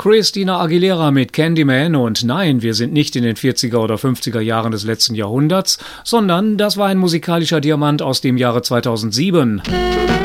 Christina Aguilera mit Candyman und nein, wir sind nicht in den 40er oder 50er Jahren des letzten Jahrhunderts, sondern das war ein musikalischer Diamant aus dem Jahre 2007.